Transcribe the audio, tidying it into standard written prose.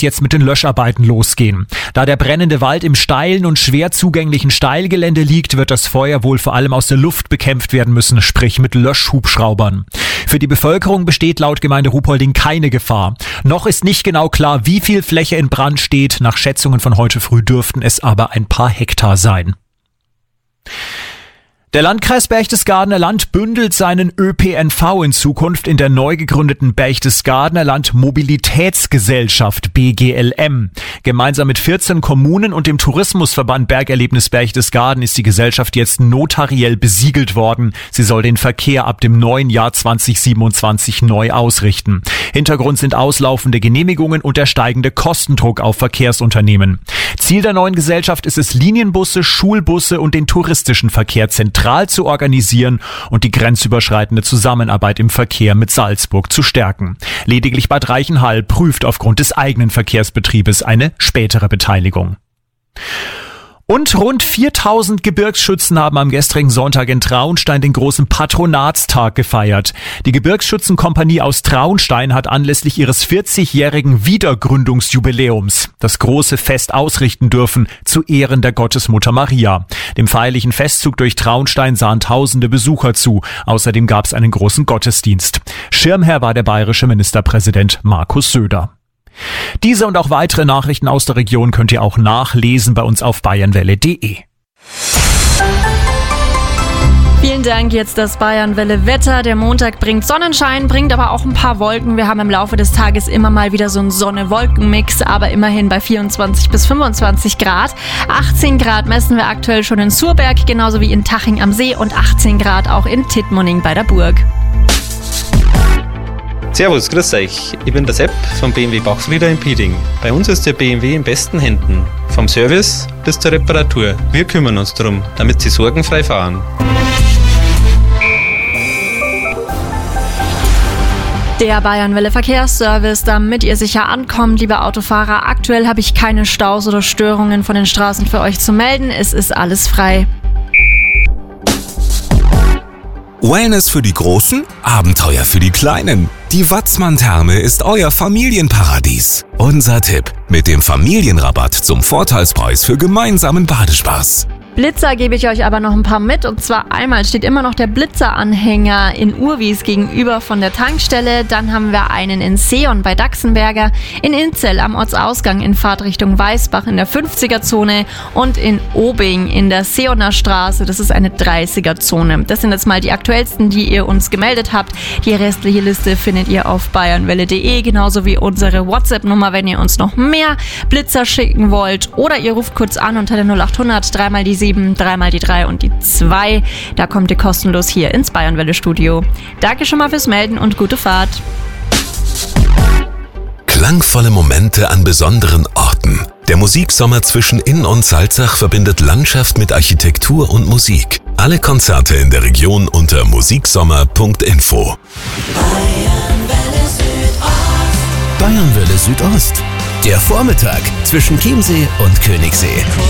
jetzt mit den Löscharbeiten losgehen. Da der brennende Wald im steilen und schwer zugänglichen Steilgelände liegt, wird das Feuer wohl vor allem aus der Luft bekämpft werden müssen, sprich mit Löschhubschraubern. Für die Bevölkerung besteht laut Gemeinde Ruhpolding keine Gefahr. Noch ist nicht genau klar, wie viel Fläche in Brand steht. Nach Schätzungen von heute früh dürften es aber ein paar Hektar sein. Der Landkreis Berchtesgadener Land bündelt seinen ÖPNV in Zukunft in der neu gegründeten Berchtesgadener Land Mobilitätsgesellschaft BGLM. Gemeinsam mit 14 Kommunen und dem Tourismusverband Bergerlebnis Berchtesgaden ist die Gesellschaft jetzt notariell besiegelt worden. Sie soll den Verkehr ab dem neuen Jahr 2027 neu ausrichten. Hintergrund sind auslaufende Genehmigungen und der steigende Kostendruck auf Verkehrsunternehmen. Ziel der neuen Gesellschaft ist es, Linienbusse, Schulbusse und den touristischen Verkehr zentral zu organisieren und die grenzüberschreitende Zusammenarbeit im Verkehr mit Salzburg zu stärken. Lediglich Bad Reichenhall prüft aufgrund des eigenen Verkehrsbetriebes eine spätere Beteiligung. Und rund 4000 Gebirgsschützen haben am gestrigen Sonntag in Traunstein den großen Patronatstag gefeiert. Die Gebirgsschützenkompanie aus Traunstein hat anlässlich ihres 40-jährigen Wiedergründungsjubiläums das große Fest ausrichten dürfen zu Ehren der Gottesmutter Maria. Dem feierlichen Festzug durch Traunstein sahen tausende Besucher zu. Außerdem gab es einen großen Gottesdienst. Schirmherr war der bayerische Ministerpräsident Markus Söder. Diese und auch weitere Nachrichten aus der Region könnt ihr auch nachlesen bei uns auf bayernwelle.de. Vielen Dank, jetzt das Bayernwelle Wetter. Der Montag bringt Sonnenschein, bringt aber auch ein paar Wolken. Wir haben im Laufe des Tages immer mal wieder so einen Sonne-Wolken-Mix, aber immerhin bei 24 bis 25 Grad. 18 Grad messen wir aktuell schon in Surberg, genauso wie in Taching am See und 18 Grad auch in Tittmoning bei der Burg. Servus, grüß euch. Ich bin der Sepp vom BMW Bachfrieder in Pieding. Bei uns ist der BMW in besten Händen. Vom Service bis zur Reparatur. Wir kümmern uns darum, damit Sie sorgenfrei fahren. Der Bayernwelle Verkehrsservice, damit ihr sicher ankommt, liebe Autofahrer. Aktuell habe ich keine Staus oder Störungen von den Straßen für euch zu melden. Es ist alles frei. Wellness für die Großen, Abenteuer für die Kleinen. Die Watzmann-Therme ist euer Familienparadies. Unser Tipp: mit dem Familienrabatt zum Vorteilspreis für gemeinsamen Badespaß. Blitzer gebe ich euch aber noch ein paar mit, und zwar einmal steht immer noch der Blitzer-Anhänger in Urwies gegenüber von der Tankstelle, dann haben wir einen in Seon bei Daxenberger, in Inzell am Ortsausgang in Fahrtrichtung Weißbach in der 50er-Zone und in Obing in der Seoner Straße, das ist eine 30er-Zone. Das sind jetzt mal die aktuellsten, die ihr uns gemeldet habt. Die restliche Liste findet ihr auf bayernwelle.de, genauso wie unsere WhatsApp-Nummer, wenn ihr uns noch mehr Blitzer schicken wollt, oder ihr ruft kurz an unter der 0800 3 mal die 7, 3 mal die 3 und die 2. Da kommt ihr kostenlos hier ins Bayernwelle-Studio. Danke schon mal fürs Melden und gute Fahrt. Klangvolle Momente an besonderen Orten. Der Musiksommer zwischen Inn und Salzach verbindet Landschaft mit Architektur und Musik. Alle Konzerte in der Region unter musiksommer.info. Bayernwelle Südost. Der Vormittag zwischen Chiemsee und Königssee.